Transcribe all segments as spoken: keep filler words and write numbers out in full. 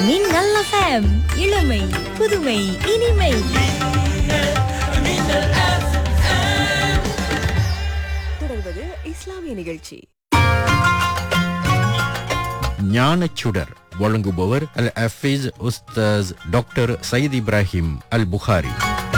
மின்னல் எஃப்எம் இளமை புதுமை இனிமை. தொடர்வது இஸ்லாமிய நிகழ்ச்சி. ஞானச்சுடர் வழங்குபவர் அல் ஹஃபீஸ் உஸ்தாஸ் டாக்டர் சயீத் இப்ராஹிம் அல் புகாரி.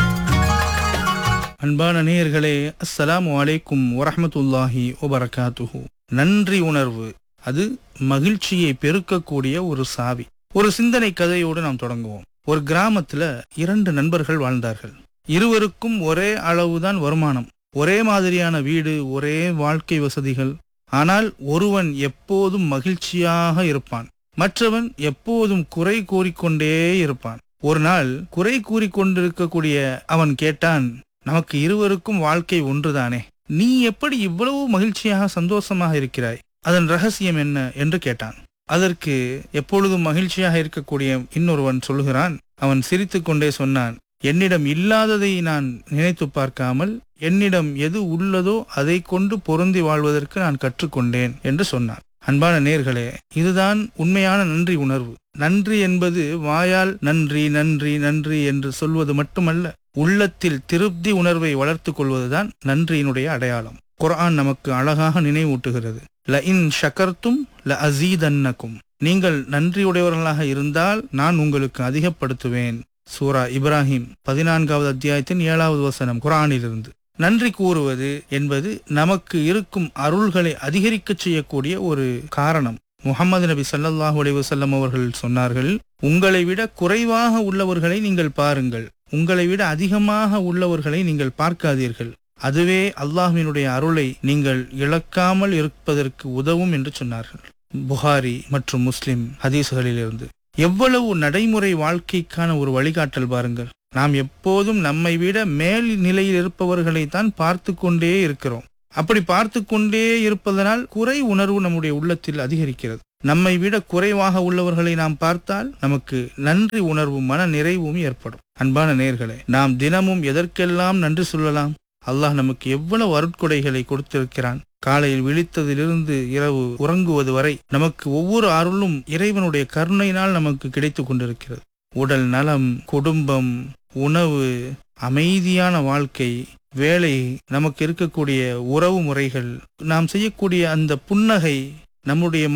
அன்பான நேயர்களே, அஸ்ஸலாமு அலைக்கும் வரஹ்மத்துல்லாஹி வபரகாத்துஹு. நன்றி உணர்வு அது மகிழ்ச்சியை பெருக்கக்கூடிய ஒரு சாவி. ஒரு சிந்தனை கதையோடு நாம் தொடங்குவோம். ஒரு கிராமத்துல இரண்டு நண்பர்கள் வாழ்ந்தார்கள். இருவருக்கும் ஒரே அளவுதான் வருமானம், ஒரே மாதிரியான வீடு, ஒரே வாழ்க்கை வசதிகள். ஆனால் ஒருவன் எப்போதும் மகிழ்ச்சியாக இருப்பான், மற்றவன் எப்போதும் குறை கூறிக்கொண்டே இருப்பான். ஒரு நாள் குறை கூறிக்கொண்டிருக்கக்கூடிய அவன் கேட்டான், நமக்கு இருவருக்கும் வாழ்க்கை ஒன்றுதானே, நீ எப்படி இவ்வளவு மகிழ்ச்சியாக சந்தோஷமாக இருக்கிறாய்? அதன் ரகசியம் என்ன என்று கேட்டான். அதற்கு எப்பொழுதும் மகிழ்ச்சியாக இருக்கக்கூடிய இன்னொருவன் சொல்கிறான். அவன் சிரித்து கொண்டே சொன்னான், என்னிடம் இல்லாததை நான் நினைத்து பார்க்காமல் என்னிடம் எது உள்ளதோ அதை கொண்டு பொருந்தி வாழ்வதற்கு நான் கற்றுக்கொண்டேன் என்று சொன்னான். அன்பான நேர்களே, இதுதான் உண்மையான நன்றி உணர்வு. நன்றி என்பது வாயால் நன்றி நன்றி நன்றி என்று சொல்வது மட்டுமல்ல, உள்ளத்தில் திருப்தி உணர்வை வளர்த்து கொள்வதுதான் நன்றியினுடைய அடையாளம். குர்ஆன் நமக்கு அழகாக நினைவூட்டுகிறது. ல இன் ஷகர்த்தும் ல அஸீதன்னகும், நீங்கள் நன்றியுடையவர்களாக இருந்தால் நான் உங்களுக்கு அதிகப்படுத்துவேன். சூரா இப்ராஹிம் பதினான்காவது அத்தியாயத்தின் ஏழாவது வசனம் குர்ஆனிலிருந்து. நன்றி கூறுவது என்பது நமக்கு இருக்கும் அருள்களை அதிகரிக்க செய்யக்கூடிய ஒரு காரணம். முஹம்மது நபி ஸல்லல்லாஹு அலைஹி வஸல்லம் அவர்கள் சொன்னார்கள், உங்களை விட குறைவாக உள்ளவர்களை நீங்கள் பாருங்கள், உங்களை விட அதிகமாக உள்ளவர்களை நீங்கள் பார்க்காதீர்கள். அதுவே அல்லாஹ்வினுடைய அருளை நீங்கள் இழக்காமல் இருப்பதற்கு உதவும் என்று சொன்னார்கள். புகாரி மற்றும் முஸ்லிம் ஹதீஸ்களிலிருந்து. எவ்வளவு நடைமுறை வாழ்க்கைக்கான ஒரு வழிகாட்டல் பாருங்கள். நாம் எப்போதும் நம்மை விட மேல் நிலையில் இருப்பவர்களை தான் பார்த்து கொண்டே இருக்கிறோம். அப்படி பார்த்து கொண்டே இருப்பதனால் குறை உணர்வு நம்முடைய உள்ளத்தில் அதிகரிக்கிறது. நம்மை விட குறைவாக உள்ளவர்களை நாம் பார்த்தால் நமக்கு நன்றி உணர்வும் மன நிறைவும் ஏற்படும். அன்பான நேயர்களே, நாம் தினமும் எதற்கெல்லாம் நன்றி சொல்லலாம்? அல்லாஹ் நமக்கு எவ்வளவு அருட்கொடைகளை கொடுத்திருக்கிறான். காலையில் விழித்ததிலிருந்து இரவு உறங்குவது வரை நமக்கு ஒவ்வொரு அருளும் இறைவனுடைய கருணையினால் நமக்கு கிடைத்து கொண்டிருக்கிறது. உடல் நலம், குடும்பம், உணவு, அமைதியான வாழ்க்கை, வேலை, நமக்கு இருக்கக்கூடிய உறவு முறைகள், நாம் செய்யக்கூடிய அந்த புன்னகை, நம்முடைய